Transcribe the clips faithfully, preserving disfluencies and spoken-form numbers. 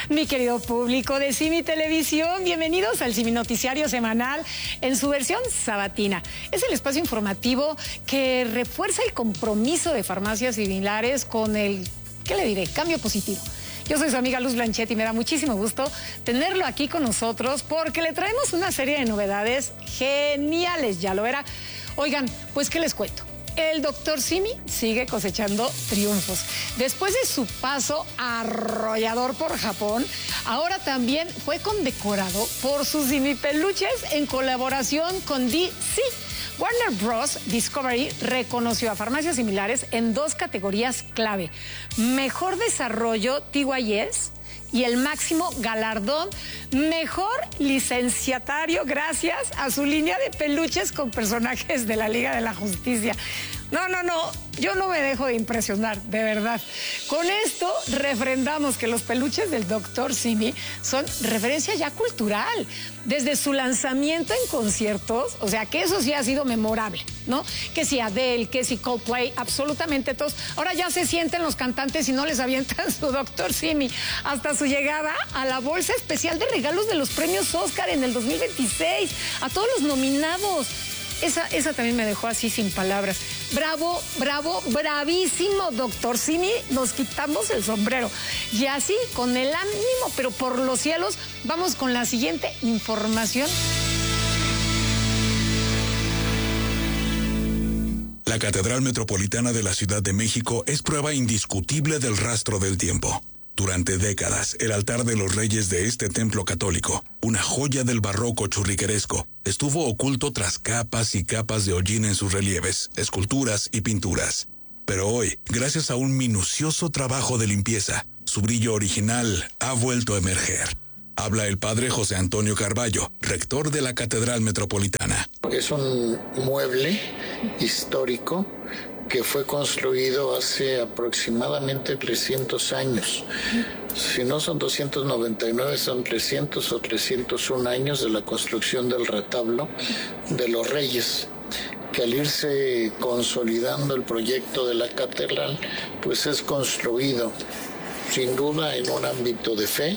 Mi querido público de Simi Televisión, bienvenidos al Simi Noticiario Semanal en su versión sabatina. Es el espacio informativo que refuerza el compromiso de farmacias similares con el, ¿qué le diré?, cambio positivo. Yo soy su amiga Luz Blanchet y me da muchísimo gusto tenerlo aquí con nosotros porque le traemos una serie de novedades geniales, ya lo verá. Oigan, pues ¿qué les cuento? El doctor Simi sigue cosechando triunfos. Después de su paso arrollador por Japón, ahora también fue condecorado por sus Simi peluches en colaboración con D C. Warner Bros. Discovery reconoció a farmacias similares en dos categorías clave: mejor desarrollo T Y S y el máximo galardón mejor licenciatario, gracias a su línea de peluches con personajes de la Liga de la Justicia. No, no, no, yo no me dejo de impresionar, de verdad. Con esto refrendamos que los peluches del doctor Simi son referencia ya cultural. Desde su lanzamiento en conciertos, o sea, que eso sí ha sido memorable, ¿no? Que si Adele, que si Coldplay, absolutamente todos. Ahora ya se sienten los cantantes y no les avientan su doctor Simi. Hasta su llegada a la bolsa especial de regalos de los premios Oscar en el dos mil veintiséis. A todos los nominados. Esa, esa también me dejó así sin palabras. Bravo, bravo, bravísimo, doctor Simi. Nos quitamos el sombrero. Y así, con el ánimo, pero por los cielos, vamos con la siguiente información. La Catedral Metropolitana de la Ciudad de México es prueba indiscutible del rastro del tiempo. Durante décadas, el altar de los reyes de este templo católico, una joya del barroco churrigueresco, estuvo oculto tras capas y capas de hollín en sus relieves, esculturas y pinturas. Pero hoy, gracias a un minucioso trabajo de limpieza, su brillo original ha vuelto a emerger. Habla el padre José Antonio Carballo, rector de la Catedral Metropolitana. Es un mueble histórico que fue construido hace aproximadamente trescientos años. Si no son doscientos noventa y nueve, son trescientos o trescientos uno años de la construcción del retablo de los reyes, que al irse consolidando el proyecto de la catedral, pues es construido sin duda en un ámbito de fe,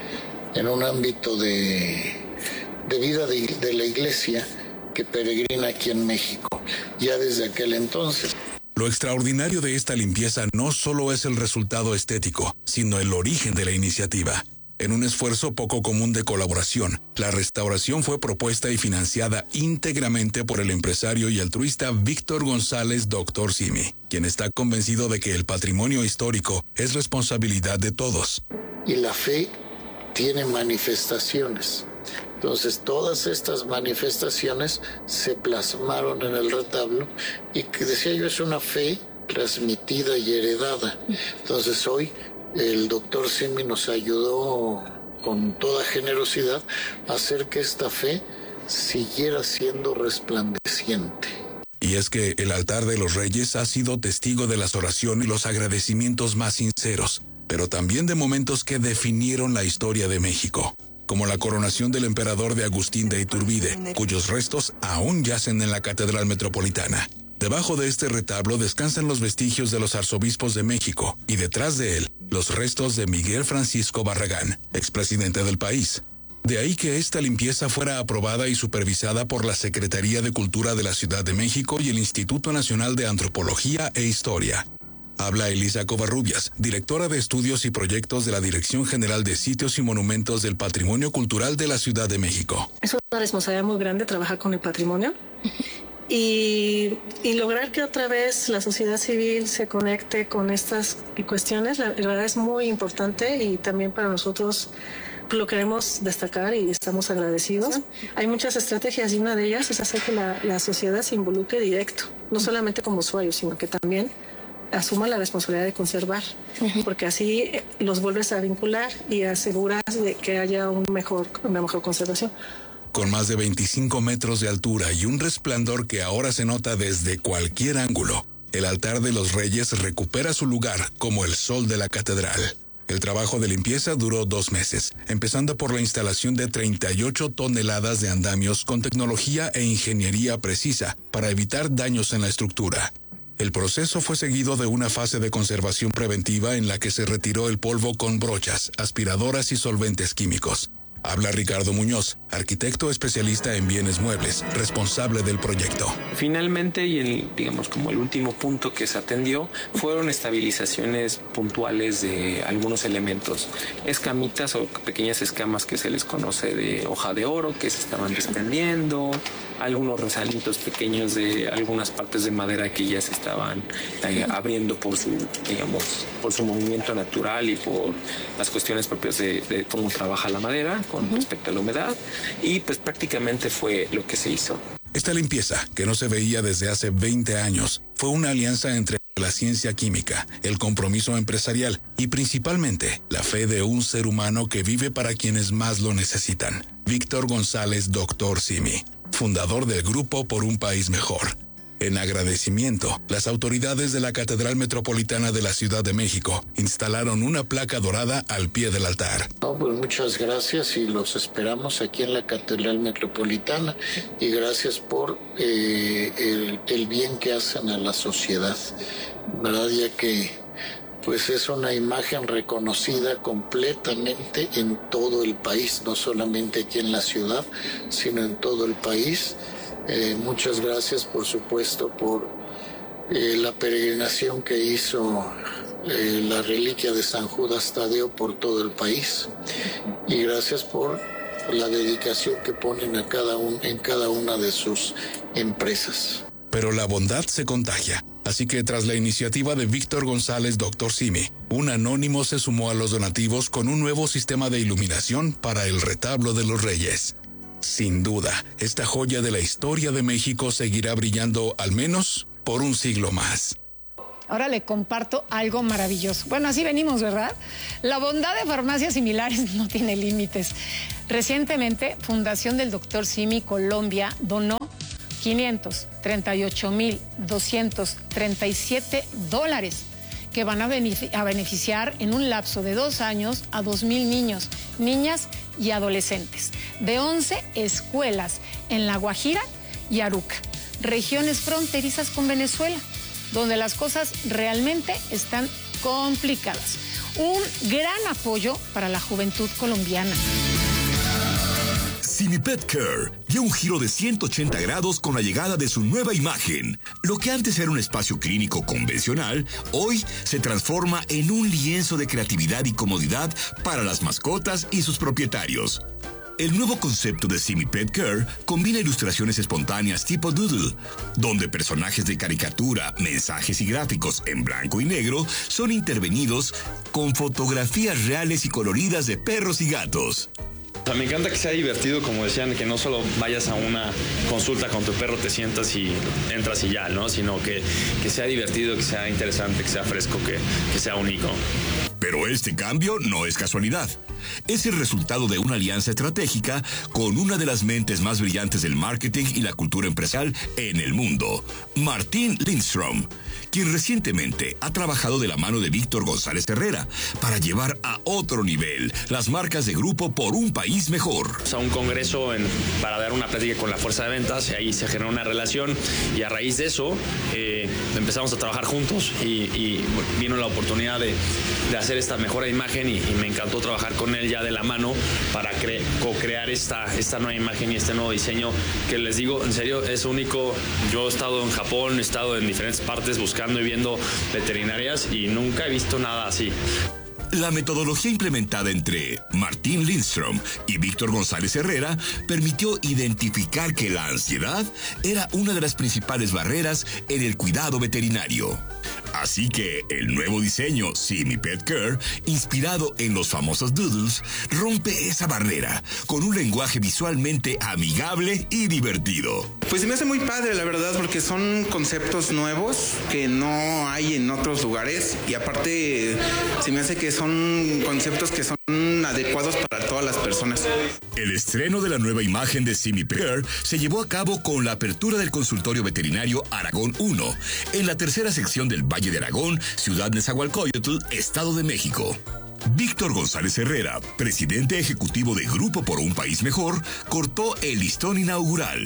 en un ámbito de, de vida de, de la iglesia que peregrina aquí en México, ya desde aquel entonces. Lo extraordinario de esta limpieza no solo es el resultado estético, sino el origen de la iniciativa. En un esfuerzo poco común de colaboración, la restauración fue propuesta y financiada íntegramente por el empresario y altruista Víctor González doctor Simi, quien está convencido de que el patrimonio histórico es responsabilidad de todos. Y la fe tiene manifestaciones. Entonces todas estas manifestaciones se plasmaron en el retablo y que decía yo es una fe transmitida y heredada. Entonces hoy el doctor Simi nos ayudó con toda generosidad a hacer que esta fe siguiera siendo resplandeciente. Y es que el altar de los reyes ha sido testigo de las oraciones y los agradecimientos más sinceros, pero también de momentos que definieron la historia de México, como la coronación del emperador de Agustín de Iturbide, cuyos restos aún yacen en la Catedral Metropolitana. Debajo de este retablo descansan los vestigios de los arzobispos de México y detrás de él, los restos de Miguel Francisco Barragán, expresidente del país. De ahí que esta limpieza fuera aprobada y supervisada por la Secretaría de Cultura de la Ciudad de México y el Instituto Nacional de Antropología e Historia. Habla Elisa Covarrubias, directora de Estudios y Proyectos de la Dirección General de Sitios y Monumentos del Patrimonio Cultural de la Ciudad de México. Es una responsabilidad muy grande trabajar con el patrimonio y, y lograr que otra vez la sociedad civil se conecte con estas cuestiones. La verdad es muy importante y también para nosotros lo queremos destacar y estamos agradecidos. Hay muchas estrategias y una de ellas es hacer que la, la sociedad se involucre directo, no solamente como usuario, sino que también asuma la responsabilidad de conservar, uh-huh. porque así los vuelves a vincular y aseguras de que haya un mejor, una mejor conservación. Con más de veinticinco metros de altura y un resplandor que ahora se nota desde cualquier ángulo, el altar de los reyes recupera su lugar como el sol de la catedral. El trabajo de limpieza duró dos meses, empezando por la instalación de treinta y ocho toneladas de andamios con tecnología e ingeniería precisa para evitar daños en la estructura. El proceso fue seguido de una fase de conservación preventiva en la que se retiró el polvo con brochas, aspiradoras y solventes químicos. Habla Ricardo Muñoz, arquitecto especialista en bienes muebles, responsable del proyecto. Finalmente, y el, digamos como el último punto que se atendió, fueron estabilizaciones puntuales de algunos elementos, escamitas o pequeñas escamas que se les conoce de hoja de oro que se estaban desprendiendo, algunos resalitos pequeños de algunas partes de madera que ya se estaban eh, abriendo por su, digamos, por su movimiento natural y por las cuestiones propias de, de cómo trabaja la madera con respecto a la humedad, y pues prácticamente fue lo que se hizo. Esta limpieza, que no se veía desde hace veinte años, fue una alianza entre la ciencia química, el compromiso empresarial y principalmente la fe de un ser humano que vive para quienes más lo necesitan. Víctor González, doctor Simi, fundador del Grupo por un País Mejor. En agradecimiento, las autoridades de la Catedral Metropolitana de la Ciudad de México instalaron una placa dorada al pie del altar. No, pues muchas gracias y los esperamos aquí en la Catedral Metropolitana, y gracias por eh, el, el bien que hacen a la sociedad, ¿verdad? Ya que pues es una imagen reconocida completamente en todo el país, no solamente aquí en la ciudad, sino en todo el país. Eh, muchas gracias, por supuesto, por eh, la peregrinación que hizo eh, la reliquia de San Judas Tadeo por todo el país, y gracias por la dedicación que ponen a cada un, en cada una de sus empresas. Pero la bondad se contagia, así que tras la iniciativa de Víctor González, doctor Simi, un anónimo se sumó a los donativos con un nuevo sistema de iluminación para el retablo de los Reyes. Sin duda, esta joya de la historia de México seguirá brillando al menos por un siglo más. Ahora le comparto algo maravilloso. Bueno, así venimos, ¿verdad? La bondad de farmacias similares no tiene límites. Recientemente, Fundación del doctor Simi Colombia donó quinientos treinta y ocho mil doscientos treinta y siete dólares que van a beneficiar en un lapso de dos años a dos mil niños, niñas y adolescentes de once escuelas en La Guajira y Aruca, regiones fronterizas con Venezuela, donde las cosas realmente están complicadas. Un gran apoyo para la juventud colombiana. Simi Pet Care dio un giro de ciento ochenta grados con la llegada de su nueva imagen. Lo que antes era un espacio clínico convencional, hoy se transforma en un lienzo de creatividad y comodidad para las mascotas y sus propietarios. El nuevo concepto de Simi Pet Care combina ilustraciones espontáneas tipo doodle, donde personajes de caricatura, mensajes y gráficos en blanco y negro son intervenidos con fotografías reales y coloridas de perros y gatos. O sea, me encanta que sea divertido, como decían, que no solo vayas a una consulta con tu perro, te sientas y entras y ya, ¿no? Sino que, que sea divertido, que sea interesante, que sea fresco, que, que sea único. Pero este cambio no es casualidad. Es el resultado de una alianza estratégica con una de las mentes más brillantes del marketing y la cultura empresarial en el mundo, Martín Lindstrom, quien recientemente ha trabajado de la mano de Víctor González Herrera para llevar a otro nivel las marcas de Grupo por un País Mejor. O sea, un congreso en, para dar una plática con la fuerza de ventas, y ahí se generó una relación, y a raíz de eso eh, empezamos a trabajar juntos, y, y vino la oportunidad de, de hacer esta mejora de imagen, y, y me encantó trabajar con él ya de la mano para cre- co-crear esta, esta nueva imagen y este nuevo diseño, que les digo, en serio, es único. Yo he estado en Japón, he estado en diferentes partes buscando y viendo veterinarias y nunca he visto nada así. La metodología implementada entre Martín Lindstrom y Víctor González Herrera permitió identificar que la ansiedad era una de las principales barreras en el cuidado veterinario. Así que el nuevo diseño Simi Pet Care, inspirado en los famosos doodles, rompe esa barrera con un lenguaje visualmente amigable y divertido. Pues se me hace muy padre, la verdad, porque son conceptos nuevos que no hay en otros lugares, y aparte se me hace que son conceptos que son adecuados para todas las personas. El estreno de la nueva imagen de Simi Pet Care se llevó a cabo con la apertura del consultorio veterinario Aragón uno, en la tercera sección del Valle de Aragón, Ciudad Nezahualcóyotl, Estado de México. Víctor González Herrera, presidente ejecutivo de Grupo por un País Mejor, cortó el listón inaugural.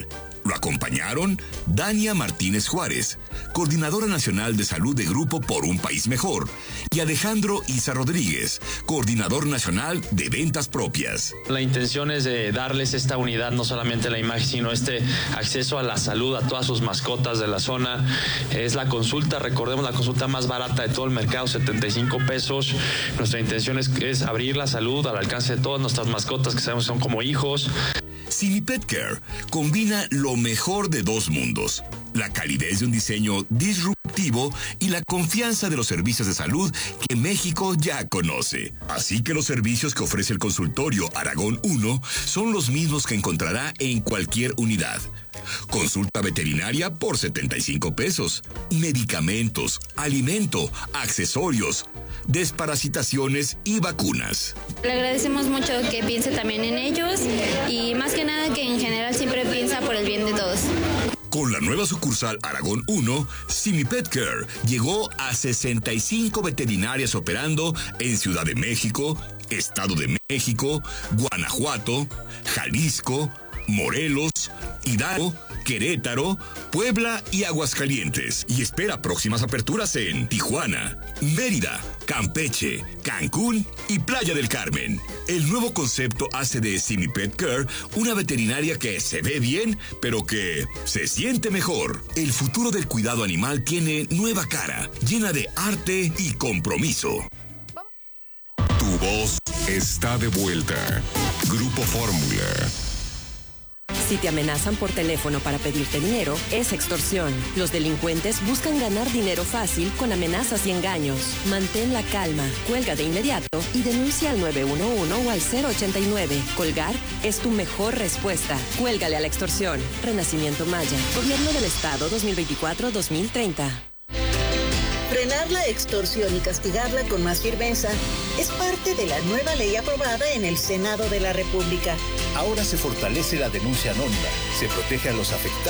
Lo acompañaron Dania Martínez Juárez, Coordinadora Nacional de Salud de Grupo Por un País Mejor, y Alejandro Isa Rodríguez, Coordinador Nacional de Ventas Propias. La intención es de darles esta unidad, no solamente la imagen, sino este acceso a la salud a todas sus mascotas de la zona. Es la consulta, recordemos, la consulta más barata de todo el mercado, setenta y cinco pesos. Nuestra intención es, es abrir la salud al alcance de todas nuestras mascotas, que sabemos son como hijos. Simi Pet Care combina lo mejor de dos mundos: la calidez de un diseño disruptivo y la confianza de los servicios de salud que México ya conoce. Así que los servicios que ofrece el consultorio Aragón uno son los mismos que encontrará en cualquier unidad. Consulta veterinaria por setenta y cinco pesos, medicamentos, alimento, accesorios, desparasitaciones y vacunas. Le agradecemos mucho que piense también en ellos y más que nada que en general siempre piensa por el bien de todos. Con la nueva sucursal Aragón uno, Simi Pet Care llegó a sesenta y cinco veterinarias operando en Ciudad de México, Estado de México, Guanajuato, Jalisco, Morelos, Hidalgo, Querétaro, Puebla y Aguascalientes. Y espera próximas aperturas en Tijuana, Mérida, Campeche, Cancún y Playa del Carmen. El nuevo concepto hace de Simi Pet Care una veterinaria que se ve bien, pero que se siente mejor. El futuro del cuidado animal tiene nueva cara, llena de arte y compromiso. Tu voz está de vuelta. Grupo Fórmula. Si te amenazan por teléfono para pedirte dinero, es extorsión. Los delincuentes buscan ganar dinero fácil con amenazas y engaños. Mantén la calma, cuelga de inmediato y denuncia al nueve uno uno o al cero ochenta y nueve. Colgar es tu mejor respuesta. Cuélgale a la extorsión. Renacimiento Maya. Gobierno del Estado dos mil veinticuatro a dos mil treinta. Frenar la extorsión y castigarla con más firmeza es parte de la nueva ley aprobada en el Senado de la República. Ahora se fortalece la denuncia anónima, se protege a los afectados